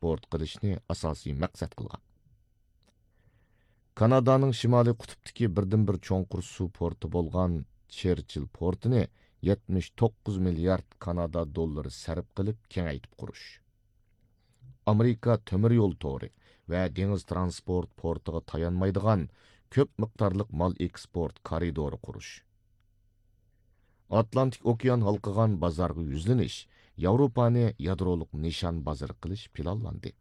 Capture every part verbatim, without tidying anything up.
eksport qilishni asosiy maqsad qilgan. Kanadaning shimoliy qutbdagi birdan bir cho'nqur suv porti bo'lgan Churchill portini yetmish to'qqiz milliard Kanada dollari sarf qilib kengaytib qurish. Amerika temir yo'l to'ri va dengiz transport portiga tayanmaydigan ko'p miqdorliq mal eksport koridori qurish. Atlantik okean halqigan bozorga yuzlanish, Yevropani yadroliq nishon bozori qilish planlandi.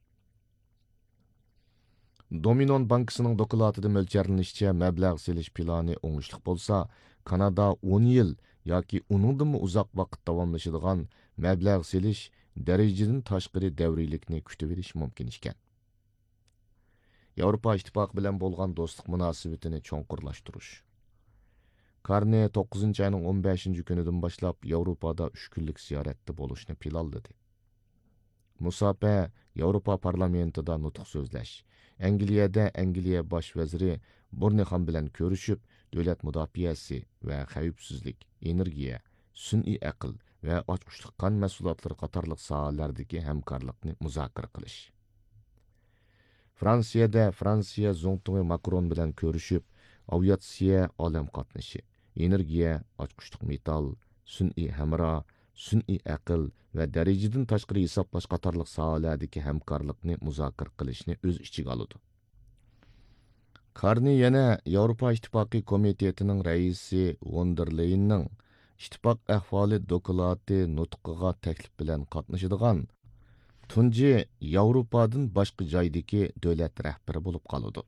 Dominon bankisining dokladida mo'ljallanishcha mablag' selish plani o'ngishli bo'lsa, Kanada o'n yil yoki uningdan uzoq vaqt davomlashadigan mablag' selish darajadan tashqari davriylikni kutib olish mumkin ekan. Yevropa ittifoqi bilan bo'lgan do'stlik munosabatini cho'nqurlashtirish. Karne to'qqizinchi ayning o'n beshinchi kunidan boshlab Yevropada uch kunlik ziyoratda bo'lishni planladi. Musape Yevropa parlamentida nutq so'zlash, Angliyada Angliya bosh vaziri Burnihan bilan ko'rishib, davlat mudofaasi va xavfsizlik, energiya, sun'iy aql va ochqishlik qon mahsulotlari qatorliq sohalardagi hamkorlikni muzokara qilish. Fransiyada Fransiya Zongtungi Makron bilan ko'rishib, aviatsiya olam qatnashi, energiya, ochqishlik metal, sun'iy hamro, sun'iy aql va darajadan tashqari hisoblash qatorliq sohalardagi hamkorlikni muzokara qilishni o'z ichiga oladi. Karni yana Yevropa ittifoqi komitetining raisi von der Leyenning ittifoq ahvoli doklati nutqiga taklif bilan qatnashadigan tunji Yevropadan boshqa joydagi davlat rahbari bo'lib qoladi.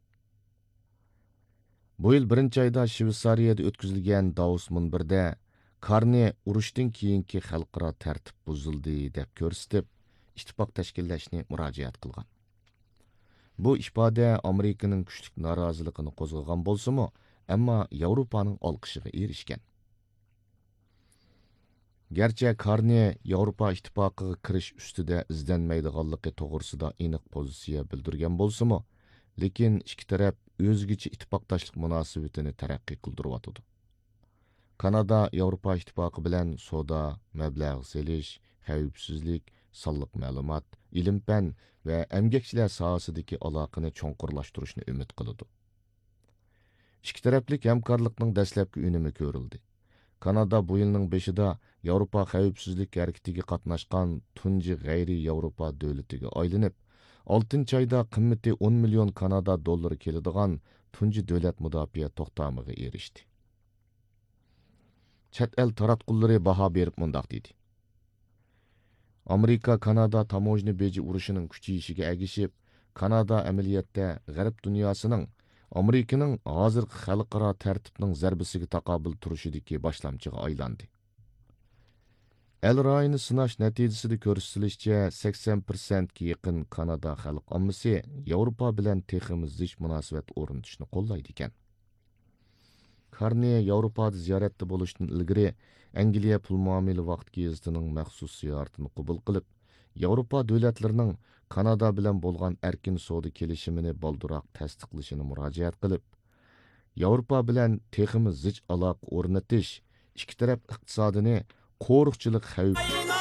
Bu yil birinchi oyda Shveysariyada o'tkazilgan Davos munbirida Karni urushdan keyingi xalqaro tartib buzildi deb ko'rsatib, ittifoq tashkillashni murojaat qilgan. Bu ifoda Amerikaning kuchli noroziligini qo'zg'agan bo'lsa-mu, ammo Yevropaning olqishiga erishgan. Gerçi Karni Yevropa ittifoqiga kirish ustida izlanmaydiganligi to'g'risida aniq pozitsiya bildirgan bo'lsa-mu, lekin ikki taraf o'zgacha ittifoqdoshlik munosabatini taraqqiy qildiryotdi. Kanada Yevropa ittifoqi bilan savdo, mablag' selish, xavfsizlik, sonliq ma'lumot, ilm-fan va emgakchilar sohasidagi aloqani cho'nqurlashtirishni umid qiladi. Ikki taraflik hamkorlikning dastlabki unumi ko'rildi. Kanada bu yilning beshida Yevropa xavfsizlik harakatiga qatnashgan tunji g'ayri Yevropa davlatiga aylanib, oltinchi oyda qimmati o'n million Kanada dollari keladigan tunji davlat mudofaa to'xtamiga erishdi. Chet el taratqullari baho berib mundoq dedi. Amerika Kanada tamojni beji urushining kuchayishiga agishib, Kanada amaliyotda g'arb dunyosining Amerikaning hozirgi xalqaro tartibning zarbasiga taqobil turishidagi boshlamchiga aylandi. El rayini sinash natijasida ko'rsatilishicha sakson foizga yaqin Kanada xalq ommasi Yevropa bilan teximiz zich munosabat o'rnatishni qo'llaydi ekan. Karni Yevropada ziyoratda bo'lishdan ilgari Angliya pul muomala vaqt gazetining maxsus ziyoratini qabul qilib, Yevropa davlatlarining Kanada bilan bo'lgan erkin savdo kelishimini balduroq tasdiqlashini murojaat qilib, Yevropa bilan teximiz zich aloqa o'rnatish, ikki taraf iqtisodini qo'riqchilik xavf